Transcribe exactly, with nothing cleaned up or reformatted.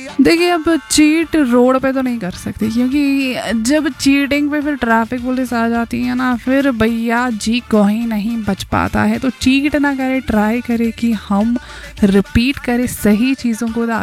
देखिए, अब cheat road पे तो नहीं कर सकती, क्योंकि जब चीटिंग पे फिर ट्रैफिक पुलिस आ जाती है ना, फिर भैया जी कोई नहीं बच पाता है। तो चीट ना करे, ट्राई करे कि हम रिपीट करें सही चीज़ों को